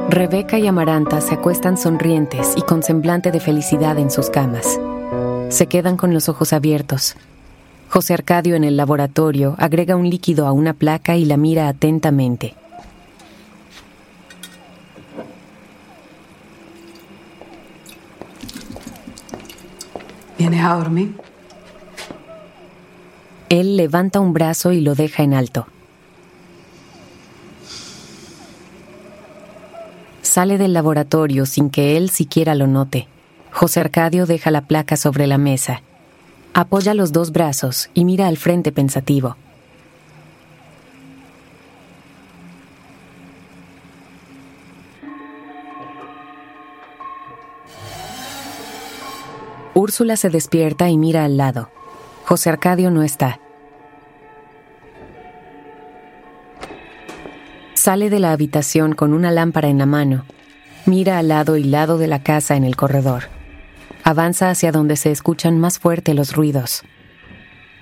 Rebeca y Amaranta se acuestan sonrientes y con semblante de felicidad en sus camas. Se quedan con los ojos abiertos. José Arcadio, en el laboratorio, agrega un líquido a una placa y la mira atentamente. ¿Vienes a dormir? Él levanta un brazo y lo deja en alto. Sale del laboratorio sin que él siquiera lo note. José Arcadio deja la placa sobre la mesa. Apoya los dos brazos y mira al frente pensativo. Úrsula se despierta y mira al lado. José Arcadio no está. Sale de la habitación con una lámpara en la mano. Mira al lado y lado de la casa en el corredor. Avanza hacia donde se escuchan más fuerte los ruidos.